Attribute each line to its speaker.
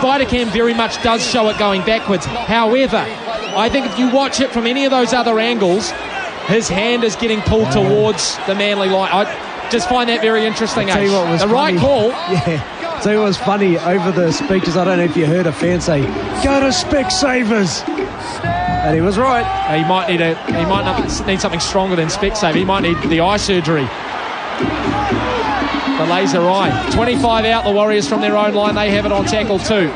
Speaker 1: Spider-Cam very much does show it going backwards. However, I think if you watch it from any of those other angles, his hand is getting pulled towards the Manly line. I just find that very interesting.
Speaker 2: Tell you what was
Speaker 1: the
Speaker 2: funny.
Speaker 1: Right call.
Speaker 2: Yeah. Tell you what was funny over the speakers. I don't know if you heard a fan say, "Go to Specsavers," and he was right.
Speaker 1: He might need something stronger than Specsavers. He might need the eye surgery. The laser eye. 25 out, the Warriors from their own line. They have it on tackle 2.